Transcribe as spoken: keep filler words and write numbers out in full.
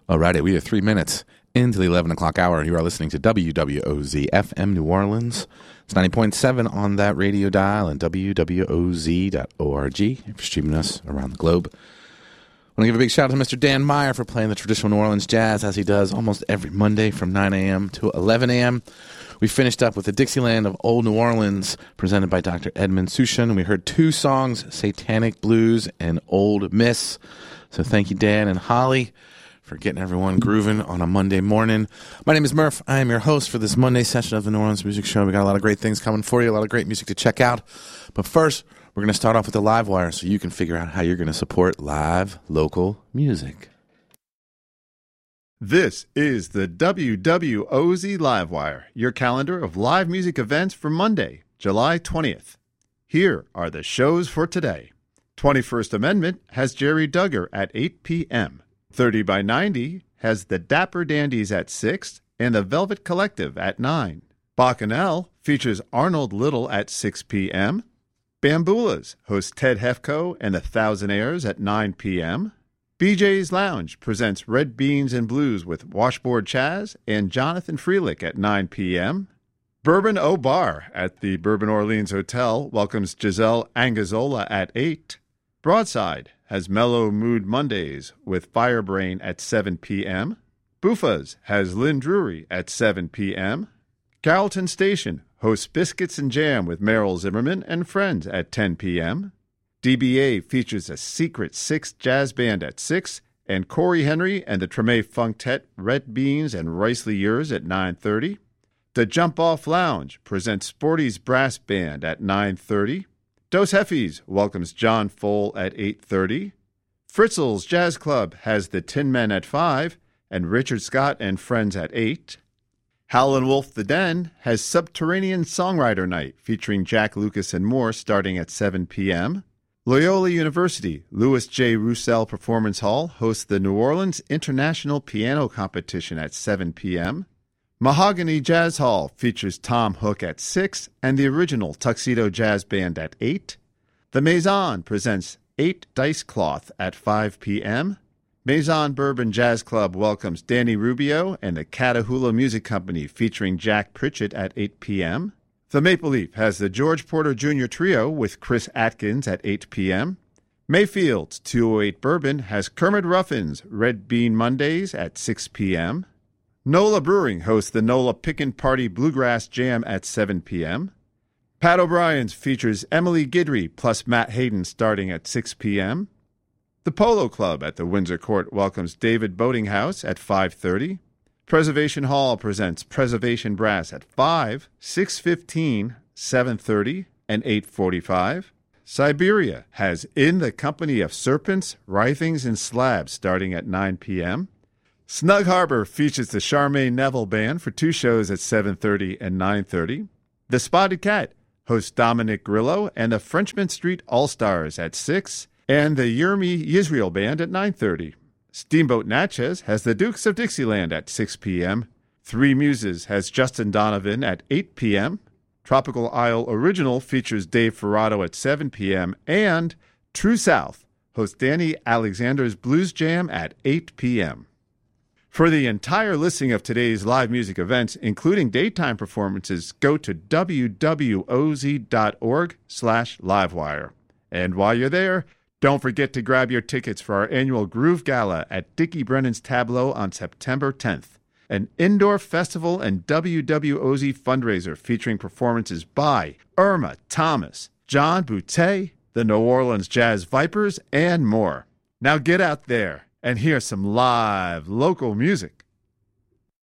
Alrighty, we are three minutes into the eleven o'clock hour. You are listening to W W O Z F M New Orleans. It's ninety point seven on that radio dial and W W O Z dot org if you're streaming us around the globe. I want to give a big shout out to Mister Dan Meyer for playing the traditional New Orleans jazz as he does almost every Monday from nine a.m. to eleven a.m. We finished up with the Dixieland of Old New Orleans presented by Doctor Edmund Sushan. We heard two songs, Satanic Blues and Old Miss. So thank you, Dan and Holly, for getting everyone grooving on a Monday morning. My name is Murph. I am your host for this Monday session of the New Orleans Music Show. We got a lot of great things coming for you, a lot of great music to check out. But first, we're going to start off with the live wire so you can figure out how you're going to support live, local music. This is the W W O Z Live Wire, your calendar of live music events for Monday, July twentieth. Here are the shows for today. twenty-first Amendment has Jerry Duggar at eight p.m. thirty by ninety has the Dapper Dandies at six and the Velvet Collective at nine. Bacchanal features Arnold Little at six p.m. Bamboolas hosts Ted Hefko and the Thousandaires at nine p.m. B J's Lounge presents Red Beans and Blues with Washboard Chaz and Jonathan Freelick at nine p.m. Bourbon Au Bar at the Bourbon Orleans Hotel welcomes Giselle Angazola at eight. Broadside has Mellow Mood Mondays with Firebrain at seven p.m. Buffa's has Lynn Drury at seven p.m. Carrollton Station hosts Biscuits and Jam with Meryl Zimmerman and Friends at ten p.m. D B A features a Secret Six jazz band at six, and Corey Henry and the Treme Funktet Red Beans and Rice Lieurs at nine thirty. The Jump Off Lounge presents Sporty's Brass Band at nine thirty. Dos Jefes welcomes John Fohl at eight thirty. Fritzl's Jazz Club has the Tin Men at five, and Richard Scott and Friends at eight. Howlin' Wolf the Den has Subterranean Songwriter Night featuring Jack Lucas and more starting at seven p.m. Loyola University Louis J. Roussel Performance Hall hosts the New Orleans International Piano Competition at seven p.m. Mahogany Jazz Hall features Tom Hook at six and the original Tuxedo Jazz Band at eight. The Maison presents Eight Dice Cloth at five p.m. Maison Bourbon Jazz Club welcomes Danny Rubio and the Catahoula Music Company featuring Jack Pritchett at eight p.m. The Maple Leaf has the George Porter Junior Trio with Chris Atkins at eight p.m. Mayfield's two oh eight Bourbon has Kermit Ruffin's Red Bean Mondays at six p.m. NOLA Brewing hosts the NOLA Pickin' Party Bluegrass Jam at seven p.m. Pat O'Brien's features Emily Guidry plus Matt Hayden starting at six p.m. The Polo Club at the Windsor Court welcomes David Boatinghouse at five thirty. Preservation Hall presents Preservation Brass at five, six fifteen, seven thirty, and eight forty-five. Siberia has In the Company of Serpents, Writhings, and Slabs starting at nine p.m. Snug Harbor features the Charmaine Neville Band for two shows at seven thirty and nine thirty. The Spotted Cat hosts Dominic Grillo and the Frenchman Street All-Stars at six, and the Yermi Yisrael Band at nine thirty. Steamboat Natchez has the Dukes of Dixieland at six p.m. Three Muses has Justin Donovan at eight p.m. Tropical Isle Original features Dave Ferrato at seven p.m. And True South hosts Danny Alexander's Blues Jam at eight p.m. For the entire listing of today's live music events, including daytime performances, go to W W O Z dot org slash livewire. And while you're there, don't forget to grab your tickets for our annual Groove Gala at Dickie Brennan's Tableau on September tenth, an indoor festival and W W O Z fundraiser featuring performances by Irma Thomas, John Boutte, the New Orleans Jazz Vipers, and more. Now get out there and hear some live local music.